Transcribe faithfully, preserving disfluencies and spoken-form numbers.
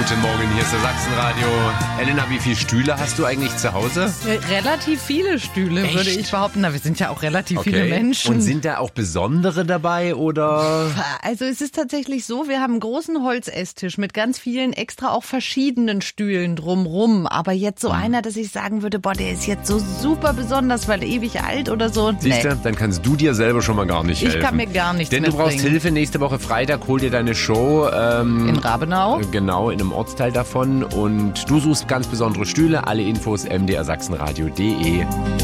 Guten Morgen, hier ist der Sachsenradio. Elena, wie viele Stühle hast du eigentlich zu Hause? Relativ viele Stühle, Echt? würde ich behaupten. Na, wir sind ja auch relativ Okay. viele Menschen. Und sind da auch besondere dabei, oder? Also es ist tatsächlich so, wir haben einen großen Holzesstisch mit ganz vielen extra auch verschiedenen Stühlen drumrum. Aber jetzt so einer, dass ich sagen würde, boah, der ist jetzt so super besonders, weil ewig alt oder so. Siehst du, Nee. dann kannst du dir selber schon mal gar nicht Ich helfen. kann mir gar nichts Denn du brauchst mitbringen. Hilfe. Nächste Woche Freitag hol dir deine Show. Ähm, In Rabenau. Genau, in einem Ortsteil davon. Und du suchst ganz besondere Stühle. Alle Infos m d r sachsenradio punkt d e.